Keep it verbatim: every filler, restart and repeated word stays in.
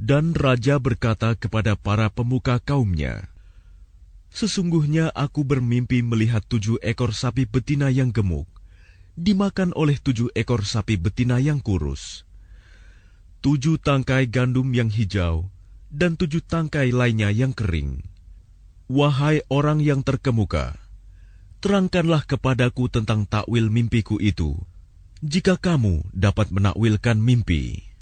Dan raja berkata kepada para pemuka kaumnya, "Sesungguhnya aku bermimpi melihat tujuh ekor sapi betina yang gemuk, dimakan oleh tujuh ekor sapi betina yang kurus. Tujuh tangkai gandum yang hijau, dan tujuh tangkai lainnya yang kering. Wahai orang yang terkemuka, terangkanlah kepadaku tentang takwil mimpiku itu, jika kamu dapat menakwilkan mimpi."